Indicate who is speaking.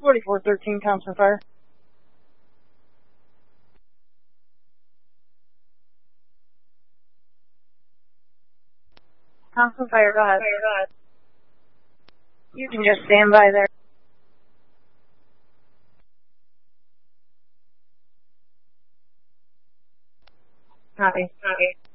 Speaker 1: 4413, Thompson Fire. Thompson Fire, go ahead. You can just stand by there. Copy.